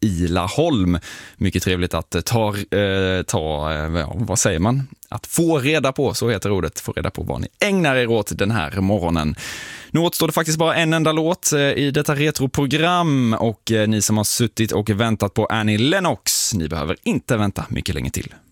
Laholm. Mycket trevligt att vad säger man? Att få reda på, så heter ordet, få reda på vad ni ägnar er åt den här morgonen. Nu återstår det faktiskt bara en enda låt i detta retroprogram, och ni som har suttit och väntat på Annie Lennox, ni behöver inte vänta mycket länge till.